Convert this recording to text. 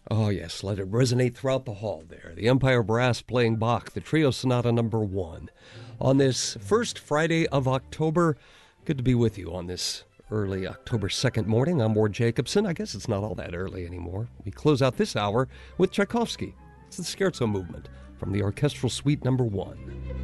Oh, yes, let it resonate throughout the hall there. The Empire Brass playing Bach, the Trio Sonata number 1. On this first Friday of October, good to be with you on this early October 2nd morning. I'm Ward Jacobson. I guess it's not all that early anymore. We close out this hour with Tchaikovsky. It's the Scherzo movement from the Orchestral Suite number 1.